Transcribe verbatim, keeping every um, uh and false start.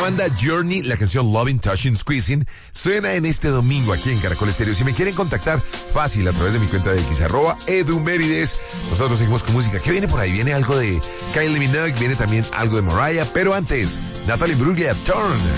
banda Journey, la canción Loving, Touching, Squeezing, suena en este domingo aquí en Caracol Estéreo. Si me quieren contactar, fácil, a través de mi cuenta de X, arroba edumérides. Nosotros seguimos con música. ¿Qué viene por ahí? Viene algo de Kylie Minogue, viene también algo de Mariah, pero antes, Natalie Bruglia, Turn.